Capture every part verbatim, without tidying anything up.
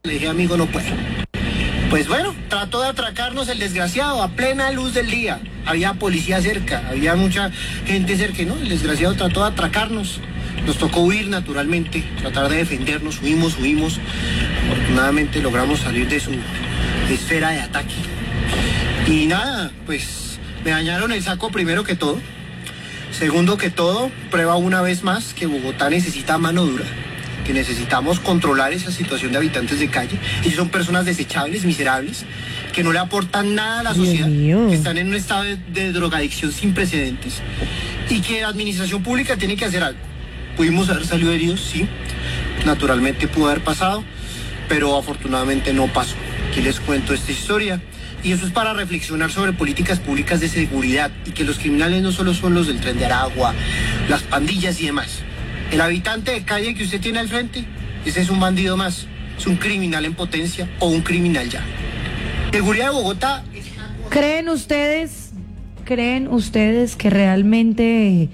Le dije, amigo, no puedo. Pues bueno, trató de atracarnos el desgraciado a plena luz del día. Había policía cerca, había mucha gente cerca, ¿no? El desgraciado trató de atracarnos. Nos tocó huir naturalmente, tratar de defendernos, huimos, huimos. Afortunadamente logramos salir de su esfera de ataque. Y nada, pues me dañaron el saco primero que todo. Segundo que todo, prueba una vez más que Bogotá necesita mano dura, que necesitamos controlar esa situación de habitantes de calle. Ellos son personas desechables, miserables, que no le aportan nada a la sociedad, que están en un estado de, de drogadicción sin precedentes y que la administración pública tiene que hacer algo. Pudimos haber salido heridos, sí, naturalmente pudo haber pasado, pero afortunadamente no pasó. Aquí les cuento esta historia y eso es para reflexionar sobre políticas públicas de seguridad y que los criminales no solo son los del Tren de Aragua, las pandillas y demás. El habitante de calle que usted tiene al frente, ese es un bandido más, es un criminal en potencia o un criminal ya. Seguridad de Bogotá. ¿Creen ustedes, creen ustedes que realmente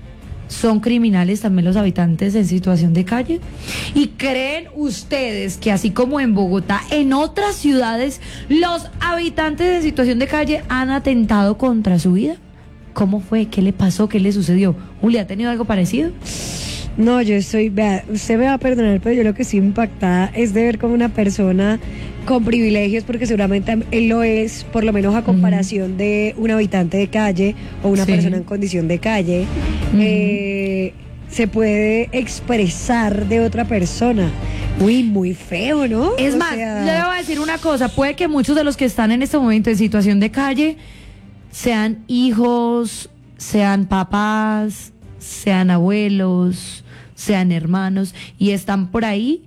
son criminales también los habitantes en situación de calle? ¿Y creen ustedes que así como en Bogotá, en otras ciudades, los habitantes en situación de calle han atentado contra su vida? ¿Cómo fue? ¿Qué le pasó? ¿Qué le sucedió? Julia, ¿ha tenido algo parecido? No, yo estoy, vea, usted me va a perdonar, pero yo lo que estoy impactada es de ver como una persona con privilegios, porque seguramente él lo es, por lo menos a comparación uh-huh. de un habitante de calle o una sí. persona en condición de calle, uh-huh. eh, se puede expresar de otra persona. Uy, muy feo, ¿no? Es o más, sea... le voy a decir una cosa, puede que muchos de los que están en este momento en situación de calle sean hijos, sean papás, sean abuelos, sean hermanos, y están por ahí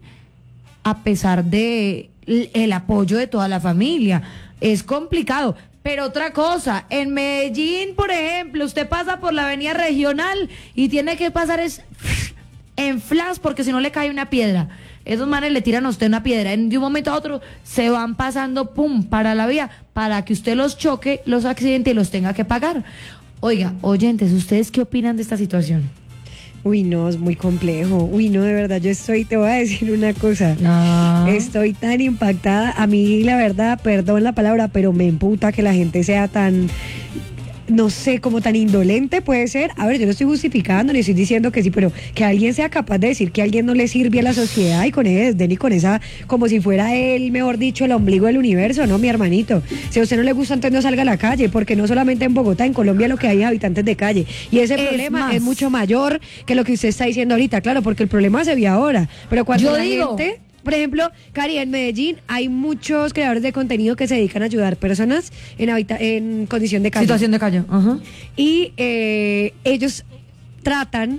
a pesar de el apoyo de toda la familia. Es complicado. Pero otra cosa, en Medellín, por ejemplo, usted pasa por la avenida regional y tiene que pasar es en flash, porque si no le cae una piedra. Esos manes le tiran a usted una piedra, en de un momento a otro se van pasando, pum, para la vía, para que usted los choque, los accidente y los tenga que pagar. Oiga, oyentes, ¿ustedes qué opinan de esta situación? Uy, no, es muy complejo. Uy, no, de verdad, yo estoy, te voy a decir una cosa. No. Estoy tan impactada. A mí, la verdad, perdón la palabra, pero me emputa que la gente sea tan... no sé, como tan indolente puede ser. A ver, yo no estoy justificando ni estoy diciendo que sí, pero que alguien sea capaz de decir que a alguien no le sirve a la sociedad y con ese desdén y con esa, como si fuera él, mejor dicho, el ombligo del universo, ¿no, mi hermanito? Si a usted no le gusta, entonces no salga a la calle, porque no solamente en Bogotá, en Colombia lo que hay es habitantes de calle. Y ese es problema más. es mucho mayor que lo que usted está diciendo ahorita, claro, porque el problema se vio ahora. Pero cuando yo la digo... gente... Por ejemplo, Cari, en Medellín hay muchos creadores de contenido que se dedican a ayudar personas en, habita- en condición de calle. Situación de calle. Uh-huh. Y eh, ellos tratan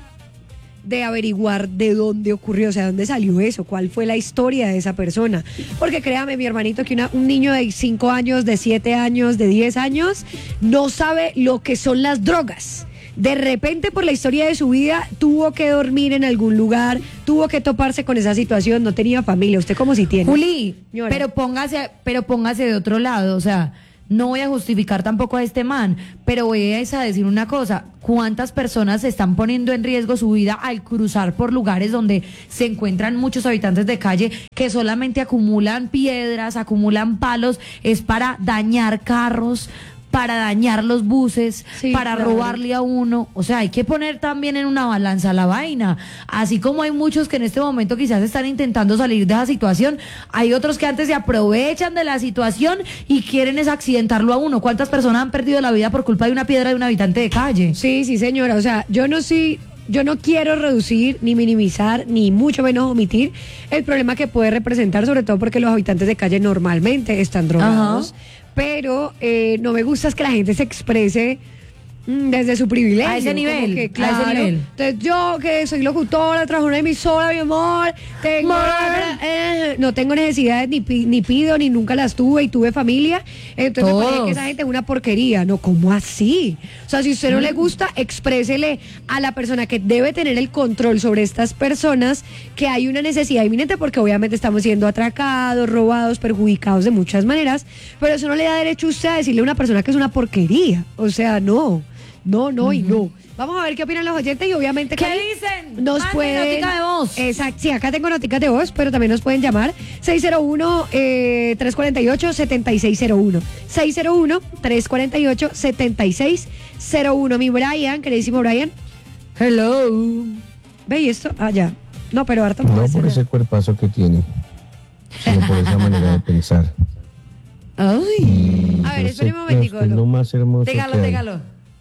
de averiguar de dónde ocurrió, o sea, dónde salió eso, cuál fue la historia de esa persona. Porque créame, mi hermanito, que una, un niño de cinco años, de siete años, de diez años, no sabe lo que son las drogas. De repente, por la historia de su vida, tuvo que dormir en algún lugar, tuvo que toparse con esa situación, no tenía familia. ¿Usted cómo si tiene? Juli, pero póngase, pero póngase de otro lado, o sea, no voy a justificar tampoco a este man, pero voy a decir una cosa: ¿cuántas personas están poniendo en riesgo su vida al cruzar por lugares donde se encuentran muchos habitantes de calle que solamente acumulan piedras, acumulan palos, es para dañar carros, para dañar los buses, sí, para claro. robarle a uno? O sea, hay que poner también en una balanza la vaina. Así como hay muchos que en este momento quizás están intentando salir de esa situación, hay otros que antes se aprovechan de la situación y quieren es accidentarlo a uno. ¿Cuántas personas han perdido la vida por culpa de una piedra de un habitante de calle? Sí, sí, señora. O sea, yo no sí... Yo no quiero reducir, ni minimizar, ni mucho menos omitir el problema que puede representar, sobre todo porque los habitantes de calle normalmente están drogados. Ajá. Pero eh, no me gusta es que la gente se exprese mm, desde su privilegio. A ese nivel, que, claro, a ese nivel. Entonces yo, que soy locutora, trabajo en una emisora, mi amor, tengo, eh, no tengo necesidades, ni, ni pido, ni nunca las tuve, y tuve familia. Entonces Todos. me parece que esa gente es una porquería. No, ¿cómo así? O sea, si a usted no mm. le gusta, exprésele a la persona que debe tener el control sobre estas personas que hay una necesidad inminente, porque obviamente estamos siendo atracados, robados, perjudicados de muchas maneras, pero eso no le da derecho a usted a decirle a una persona que es una porquería. O sea, no. no, no y no. Vamos a ver qué opinan los oyentes y obviamente ¿Qué Cari, dicen? nos Manden pueden notica de voz. Exacto, sí, acá tengo noticas de voz, pero también nos pueden llamar seis cero uno, tres cuatro ocho, siete seis cero uno seis cero uno, tres cuatro ocho, siete seis cero uno. Mi Brian, queridísimo Brian. Hello. Ve y esto, ah, ya. No, pero harto No por ese cuerpazo que tiene, sino por esa manera de pensar. Ay. Y A ver, yo espere sé un que momentico, usted es lo más hermoso Dígalo, que hay. dígalo.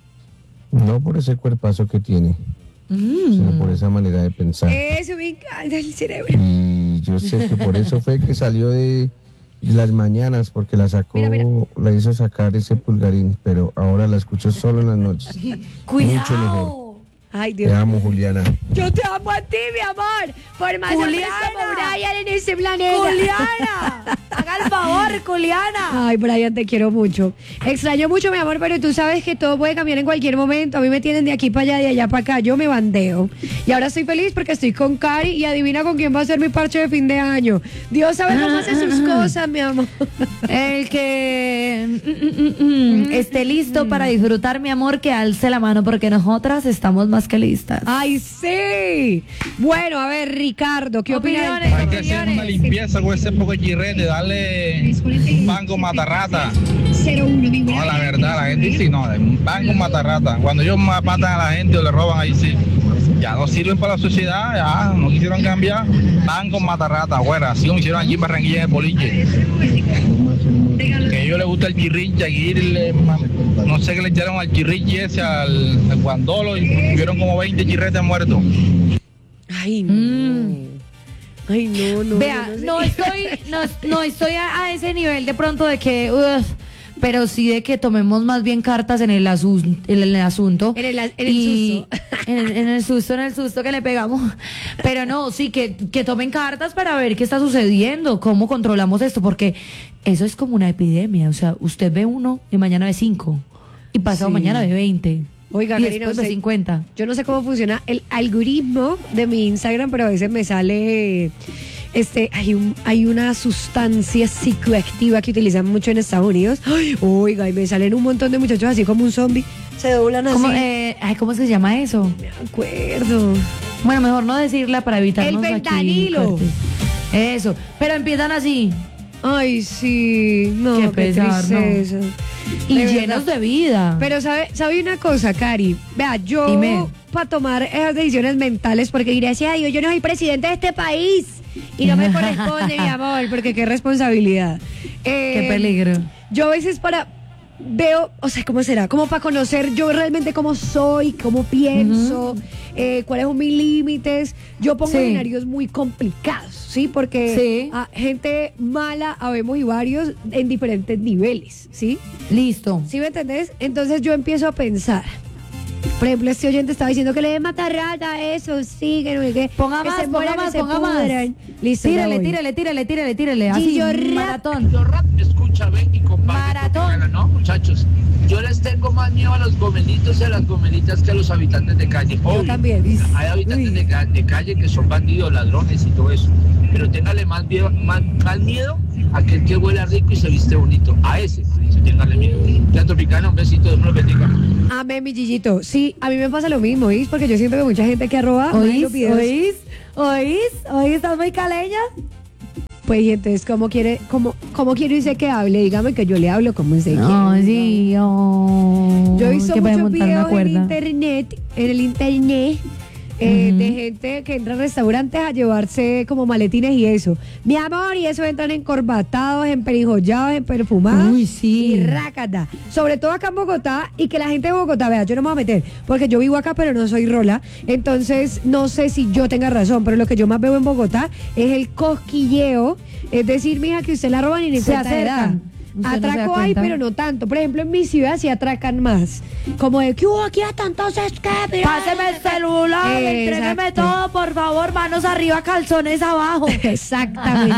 No por ese cuerpazo que tiene, Mm. sino por esa manera de pensar. Eso me encanta el cerebro. Y yo sé que por eso fue que salió de las mañanas, porque la sacó, Mira, mira. la hizo sacar ese pulgarín, pero ahora la escucho solo en las noches. Cuidado. Mucho mejor. Ay, Te Dios. amo, Juliana. Yo te amo a ti, mi amor. Por más hombres Juliana. como Brian en este planeta. Juliana, haga el favor, Juliana. Ay, Brian, te quiero mucho. Extraño mucho, mi amor, pero tú sabes que todo puede cambiar en cualquier momento. A mí me tienen de aquí para allá, de allá para acá. Yo me bandeo. Y ahora estoy feliz porque estoy con Cari y adivina con quién va a ser mi parche de fin de año. Dios sabe cómo hace sus cosas, mi amor. El que mm, mm, mm, mm, esté listo para disfrutar, mi amor, que alce la mano porque nosotras estamos más que listas. Ay, sí. Bueno, a ver, Ricardo, ¿qué opinas? Opiniones, Hay que hacer una limpieza con ese poco de chirrete, darle un pan con matarrata. No, la verdad, la gente sí, no, un pan con matarrata. Cuando ellos matan a la gente o le roban, ahí sí. Ya no sirven para la sociedad, ya no quisieron cambiar. Pan con matarrata, afuera, así como hicieron aquí en Barranquilla en el boliche. Que a ellos les gusta el chirriche, aquí le- no sé qué le echaron al chirriche ese, al, al guandolo, y tuvieron como veinte chirretes muertos. Ay, no. Ay, no, no. Vea, yo no sé. estoy, no, no estoy a, a ese nivel de pronto de que, uf, pero sí de que tomemos más bien cartas en el, asun- en el asunto. En el, en el Y- susto. En el, en el susto, en el susto que le pegamos. Pero no, sí, que, que tomen cartas para ver qué está sucediendo, cómo controlamos esto, porque eso es como una epidemia. O sea, usted ve uno y mañana ve cinco. Y pasado Sí. mañana ve veinte. Oiga, y Karina, después ve usted- cincuenta. Yo no sé cómo funciona el algoritmo de mi Instagram, pero a veces me sale, este, hay un, hay una sustancia psicoactiva que utilizan mucho en Estados Unidos. Ay, oiga, y me salen un montón de muchachos así como un zombie, se doblan así. ¿Cómo, eh, ay, ¿cómo se llama eso? Me acuerdo. Bueno, mejor no decirla para evitarnos El aquí fentanilo. cortes. Eso, pero empiezan así Ay, sí, no, Qué qué, pesar, ¿no? tristeza. y De llenos verdad. de vida. Pero sabe, sabe una cosa, Cari. Vea, yo Dime. para tomar esas decisiones mentales, porque gracias a Dios yo no soy presidente de este país y no me corresponde, mi amor, porque qué responsabilidad. Eh, Qué peligro. Yo a veces para veo, o sea, ¿cómo será? Como para conocer yo realmente cómo soy, cómo pienso, eh, cuáles son mis límites. Yo pongo Sí. escenarios muy complicados, ¿sí? Porque Sí. a gente mala habemos y varios en diferentes niveles, ¿sí? Listo. ¿Sí me entendés? Entonces yo empiezo a pensar. Por ejemplo, este oyente estaba diciendo que le dé matarrata a eso, sí, que no sé qué. Ponga que más, se ponga mueran, que más, se ponga más. pudran. Listo, ya Tírale, voy. tírale, tírale, tírale, tírale. Así, Gillo Rap. maratón. Yo rap, escucha, ve y comparte. Maratón. Pero no, muchachos, yo les tengo más miedo a los gomelitos y a las gomelitas que a los habitantes de calle. Yo Obvio, también. hay habitantes Uy. de, ca- de calle que son bandidos, ladrones y todo eso. Pero téngale más miedo, más, más miedo a aquel que huele rico y se viste bonito. A ese, sí, téngale miedo. Ya Tropicana, un besito, Dios me lo bendiga. Amén, mi Gillito. Sí, a mí me pasa lo mismo, ¿oís? Porque yo siento que mucha gente que ha robado ¿Oís? los videos, ¿Oís? ¿Oís? ¿Oís? ¿Estás muy caleña? pues y entonces cómo quiere, cómo, cómo quiere usted que hable, dígame que yo le hablo como usted No, quiere. sí, oh, Yo he visto que puede muchos montar una videos en cuerda. internet, en el internet, eh, Ujú. de gente que entra a restaurantes a llevarse como maletines y eso. Mi amor, y eso entran encorbatados, emperijollados, en perfumados. Uy, sí. Y rácata. Sobre todo acá en Bogotá, y que la gente de Bogotá, vea, yo no me voy a meter, porque yo vivo acá, pero no soy rola. Entonces, no sé si yo tenga razón, pero lo que yo más veo en Bogotá es el cosquilleo. Es decir, mija, que usted la roban y ni Se cuenta de acercan. edad. Usted no se da Atraco hay, cuenta. pero no tanto. Por ejemplo, en mi ciudad sí atracan más. Como de que hubo aquí hasta entonces que Páseme el celular, entrégueme Exacto. todo, por favor, manos arriba, calzones abajo. Exactamente.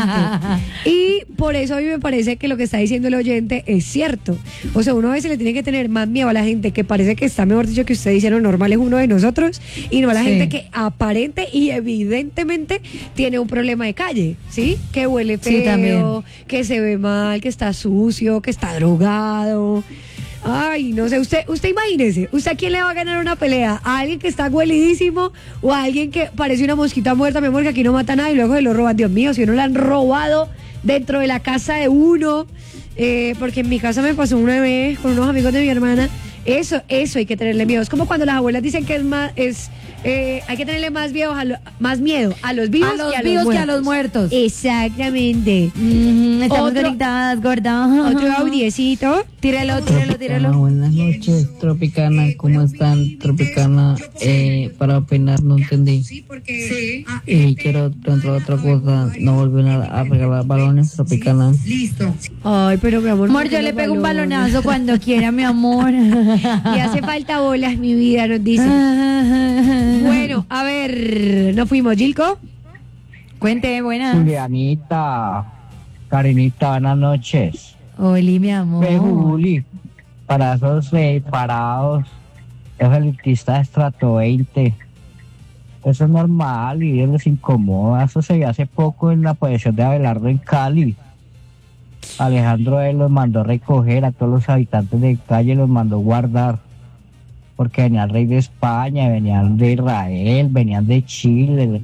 Y por eso a mí me parece que lo que está diciendo el oyente es cierto. O sea, uno a veces le tiene que tener más miedo a la gente que parece que está, mejor dicho, que usted dice lo normal es uno de nosotros, y no a la Sí. gente que aparente y evidentemente tiene un problema de calle, ¿sí? Que huele Sí, feo, también. que se ve mal, que está sucio, que está drogado. Ay, no sé, usted, usted imagínese, ¿usted a quién le va a ganar una pelea? ¿A alguien que está huelidísimo o a alguien que parece una mosquita muerta, mi amor, que aquí no mata nada y luego se lo roban? Dios mío, si uno lo han robado dentro de la casa de uno, eh, porque en mi casa me pasó una vez con unos amigos de mi hermana. Eso, eso hay que tenerle miedo. Es como cuando las abuelas dicen que es más, es, eh, hay que tenerle más miedo a, lo, más miedo a los vivos, A los que, a vivos los que a los muertos. Exactamente. Mm, estamos Otro- conectadas, gorda. Otro audiecito. Tírelo, tírelo, tírelo. Buenas noches, Tropicana. ¿Cómo están, Tropicana? Eh, para opinar, no entendí. Y quiero preguntar otra cosa. No vuelven a, a regalar balones, Tropicana. Ay, pero mi amor. Amor, ¿por qué yo le los pego un balones? balonazo cuando quiera, mi amor. Y hace falta bolas, mi vida, nos dicen. Bueno, a ver, ¿nos fuimos, Gilco? Cuente, buenas. Julianita, Karinita, buenas noches. Oli, mi amor. Ve, Juli, para esos eh, parados, es elitista de estrato veinte. Eso es normal y ellos les incomoda. Eso se vio hace poco en la aparición de Abelardo en Cali. Alejandro él los mandó a recoger a todos los habitantes de calle, los mandó guardar. Porque venía el rey de España, venían de Israel, venían de Chile.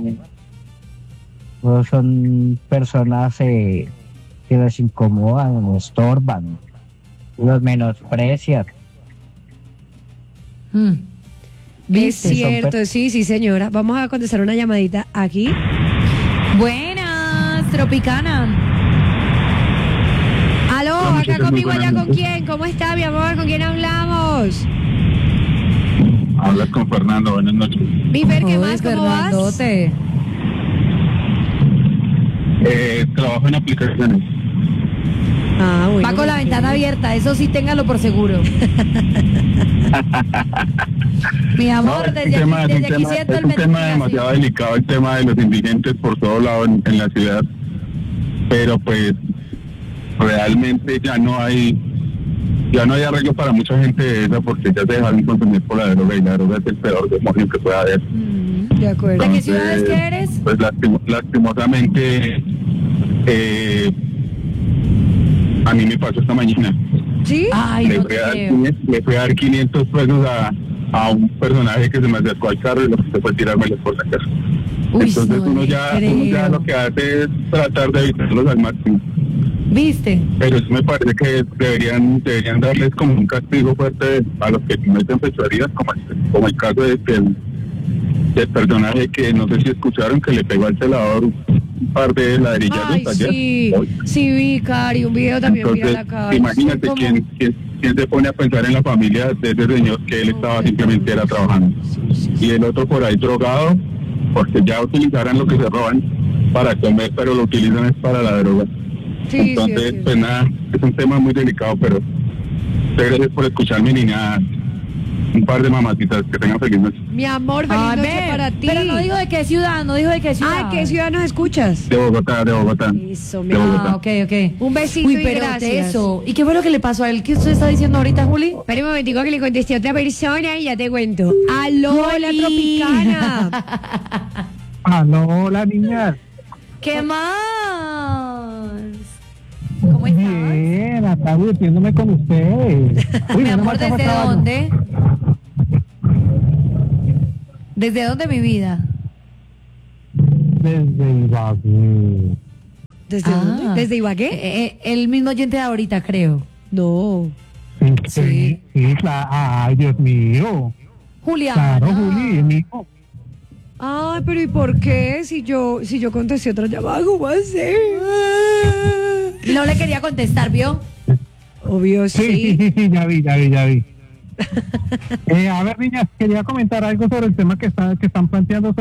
Todos son personas eh, que les incomodan, los estorban, los menosprecian. Mm. Es ¿Viste? cierto, sí, sí, señora. Vamos a contestar una llamadita aquí. Buenas, Tropicana. Aló, acá conmigo, allá con quién. ¿Cómo está, mi amor? ¿Con quién hablamos? Hablas con Fernando, buenas noches. Mi Fer, ¿qué Uy, más? ¿Cómo vas? Fernandote. Eh, trabajo en aplicaciones. Ah, bueno. Va con la ventana abierta, eso sí, téngalo por seguro. Mi amor, No, es desde un tema, aquí, es un desde aquí tema- siento es el un tema ventilación. demasiado delicado, el tema de los indigentes por todo lado en, en la ciudad. Pero pues realmente ya no hay ya no hay arreglo para mucha gente de esa porque ya se dejaron consumir por la droga y la droga es el peor demonio que pueda haber. Mm, de acuerdo. ¿De qué Entonces, ciudades que eres? Pues lastimo- lastimosamente eh, a mí me pasó esta mañana. ¿Sí? Ay, le, no fui te a dar, creo. quinientos le fui a dar quinientos pesos a, a un personaje que se me acercó al carro y lo que se fue tirármelo por la casa. Uy, Entonces no uno le ya, creo. uno ya lo que hace es tratar de evitarlos al máximo. ¿Viste? Pero eso me parece que deberían deberían darles como un castigo fuerte a los que cometen fechorías, como, el- como el caso de, del, del personaje que no sé si escucharon que le pegó al celador un par de ladrillas Ay, ayer. sí. Hoy. Sí, vi, Cari, un video también vi a Entonces, la cara. imagínate ¿Cómo? quién, quién, quién se pone a pensar en la familia de ese señor que él estaba simplemente era trabajando. Y el otro por ahí drogado, porque ya utilizarán lo que se roban para comer, pero lo utilizan es para la droga. Sí, sí, Entonces, sí, sí. pues nada, es un tema muy delicado, pero muchas gracias por escucharme, niña. Un par de mamacitas, que tengan feliz noche. Mi amor, feliz Ay, noche ve, para ti. Pero no dijo de qué ciudad, no dijo de qué ciudad. Ah, ¿qué ciudad nos escuchas? De Bogotá, de Bogotá. Eso, mi De amor. Ah, ok, ok. Un besito Uy, y pero gracias. de eso. ¿Y qué fue lo que le pasó a él? ¿Qué usted está diciendo ahorita, Juli? Espera un momentico que le contesté a otra persona y ya te cuento. Aló, la Juli. Tropicana. Aló, hola niñas. ¿Qué más? ¿Cómo estás? Bien, acá divirtiéndome con ustedes. Uy, Mi no me amor, marca ¿desde trabajo. dónde? ¿Desde dónde, mi vida? Desde Ibagué. ¿Desde Ah. dónde? ¿Desde Ibagué? Eh, eh, el mismo oyente de ahorita, creo. No. Sí, sí, claro. Ay, Dios mío. Juliana. Claro, Juli, mijo. Ay, pero ¿y por qué? Si yo, si yo contesté otra llamada, ¿cómo va a ser? No le quería contestar, ¿vio? Obvio, Sí, sí, sí. sí, sí, ya vi, ya vi, ya vi. Eh, a ver, niñas, quería comentar algo sobre el tema que, está, que están planteando